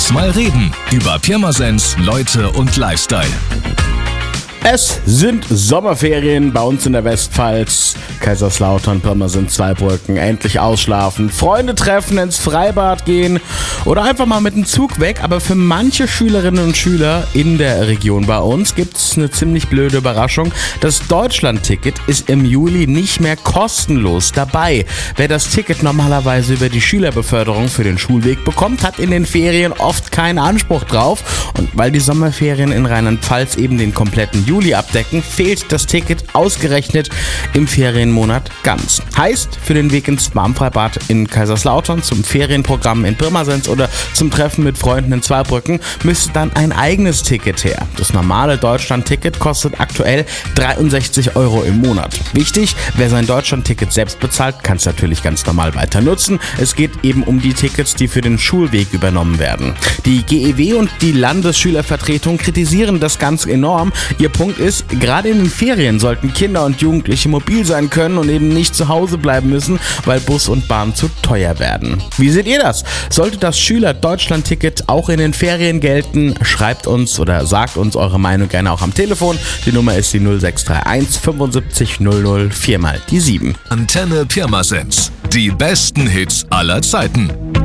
Lass mal reden über Pirmasens, Leute und Lifestyle. Es sind Sommerferien bei uns in der Westpfalz. Kaiserslautern, Pirmasens, Zweibrücken. Endlich ausschlafen, Freunde treffen, ins Freibad gehen oder einfach mal mit dem Zug weg. Aber für manche Schülerinnen und Schüler in der Region bei uns gibt es eine ziemlich blöde Überraschung. Das Deutschland-Ticket ist im Juli nicht mehr kostenlos dabei. Wer das Ticket normalerweise über die Schülerbeförderung für den Schulweg bekommt, hat in den Ferien oft keinen Anspruch drauf. Und weil die Sommerferien in Rheinland-Pfalz eben den kompletten Juli abdecken, fehlt das Ticket ausgerechnet im Ferienmonat ganz. Heißt, für den Weg ins Warmfreibad in Kaiserslautern, zum Ferienprogramm in Pirmasens oder zum Treffen mit Freunden in Zweibrücken müsste dann ein eigenes Ticket her. Das normale Deutschland-Ticket kostet aktuell 63 € im Monat. Wichtig, wer sein Deutschland-Ticket selbst bezahlt, kann es natürlich ganz normal weiter nutzen. Es geht eben um die Tickets, die für den Schulweg übernommen werden. Die GEW und die Landesschülervertretung kritisieren das ganz enorm. Ihr Punkt ist, gerade in den Ferien sollten Kinder und Jugendliche mobil sein können und eben nicht zu Hause bleiben müssen, weil Bus und Bahn zu teuer werden. Wie seht ihr das? Sollte das Schüler-Deutschland-Ticket auch in den Ferien gelten? Schreibt uns oder sagt uns eure Meinung gerne auch am Telefon. Die Nummer ist die 0631 75 00 4 mal die 7. Antenne Pirmasens. Die besten Hits aller Zeiten.